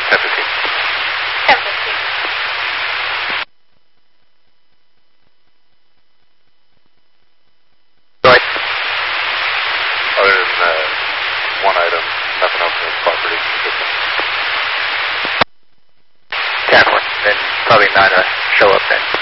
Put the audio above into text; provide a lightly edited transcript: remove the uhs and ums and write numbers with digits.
10:15. 10:15. Right. Other than one item, nothing else in this property. 10, then probably 9 show up then.